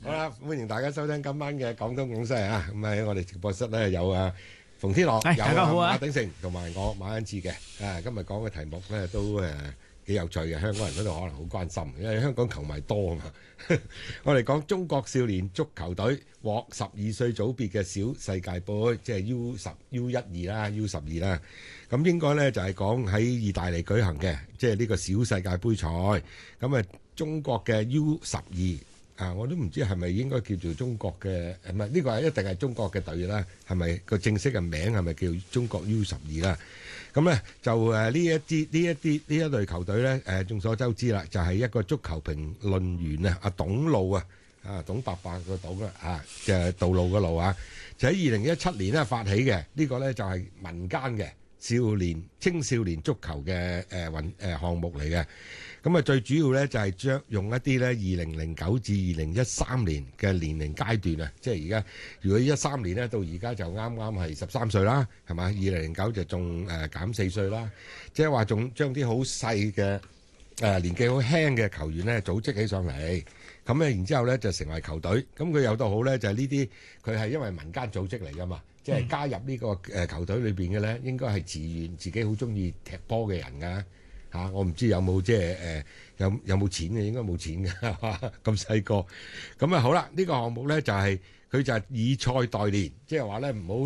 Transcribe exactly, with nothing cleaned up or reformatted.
好啦，歡迎大家收聽今晚嘅廣東廣西啊！咁喺我哋直播室咧有啊馮天樂，有大家好啊馬鼎盛同埋我馬恩志嘅。啊，今日講嘅題目咧都誒幾有趣嘅，香港人嗰度可能好關心，因為香港球迷多啊嘛。我哋講中國少年足球隊獲十二歲組別嘅小世界盃，即係 U 十、U 一二啦、U 十二啦。咁應該咧就係講喺意大利舉行嘅，即係呢個小世界盃賽。咁啊，中國嘅 U 十二。啊！我都唔知係咪應該叫做中國嘅，唔係呢個係一定係中國嘅隊啦。係咪個正式嘅名係咪叫中國 U 十二啦？咁咧就誒呢一啲呢一啲呢一隊球隊咧誒眾所周知啦，就係一個足球評論員啊，阿董路啊，啊董伯伯個董啊，啊就係道路個路啊，就喺二零一七年咧發起嘅。呢個咧就係民間嘅少年青少年足球嘅誒運誒項目嚟嘅。咁啊，最主要咧就係將用一啲咧二零零九至二零一三年嘅年齡階段啊，即係而家如果一三年咧到而家就啱啱係十三歲啦，係嘛？二零零九就仲誒減四歲啦，即係話仲將啲好細嘅誒年紀好輕嘅球員咧組織起上嚟，咁咧然之後咧就成為球隊。咁佢有到好咧就係呢啲佢係因為民間組織嚟噶嘛，即係加入呢個誒球隊裏邊嘅咧，應該係自願自己好中意踢波嘅人㗎。嚇、啊！我唔知有冇即係誒有有冇錢嘅，應該冇錢嘅，咁細個。咁啊好啦，呢、呢個項目咧就係、係、佢就係以賽代練，即係話咧唔好